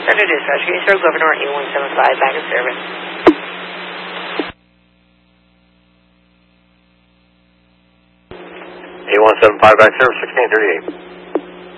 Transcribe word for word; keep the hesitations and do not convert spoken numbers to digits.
Center Dispatch, Green Star Governor eight one seven five, back in service. eight one seven five, back service, sixteen thirty-eight.